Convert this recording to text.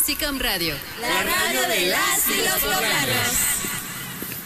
SICAM Radio. La radio de las y los poblanos.